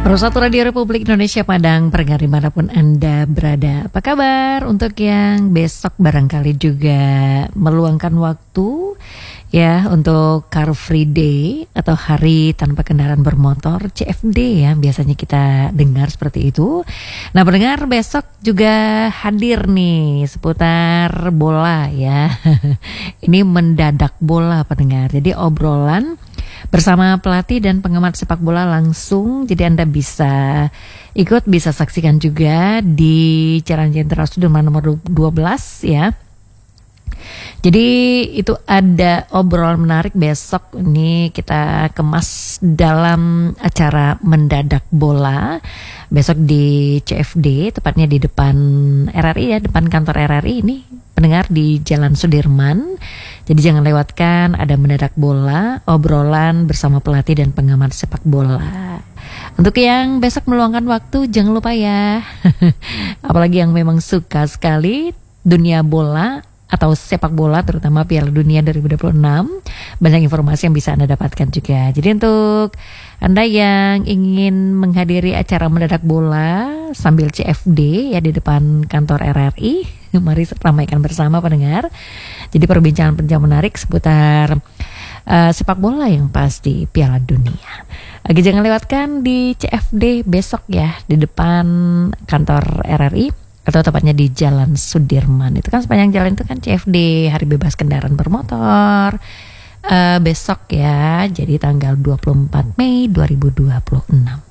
Satu Radio Republik Indonesia Padang, pendengar dimanapun Anda berada. Apa kabar untuk yang besok barangkali juga meluangkan waktu ya untuk Car Free Day atau Hari Tanpa Kendaraan Bermotor, CFD ya, biasanya kita dengar seperti itu. Nah pendengar, besok juga hadir nih seputar bola ya. Ini mendadak bola pendengar, jadi obrolan bersama pelatih dan pengamat sepak bola langsung. Jadi Anda bisa ikut, bisa saksikan juga di Jalan Jenderal Sudirman nomor 12 ya. Jadi itu ada obrolan menarik besok, ini kita kemas dalam acara mendadak bola besok di CFD, tepatnya di depan RRI ya, depan kantor RRI ini pendengar, di Jalan Sudirman. Jadi jangan lewatkan, ada mendadak bola, obrolan bersama pelatih dan pengamat sepak bola. Untuk yang besok meluangkan waktu, jangan lupa ya. Apalagi yang memang suka sekali dunia bola atau sepak bola, terutama Piala Dunia 2026, banyak informasi yang bisa Anda dapatkan juga. Jadi untuk Anda yang ingin menghadiri acara mendadak bola sambil CFD ya di depan kantor RRI, mari ramaikan bersama pendengar. Jadi perbincangan menarik seputar sepak bola yang pasti Piala Dunia. Lagi jangan lewatkan di CFD besok ya, di depan kantor RRI atau tepatnya di Jalan Sudirman. Itu kan sepanjang jalan itu kan CFD, Hari Bebas Kendaraan Bermotor besok ya. Jadi tanggal 24 Mei 2026.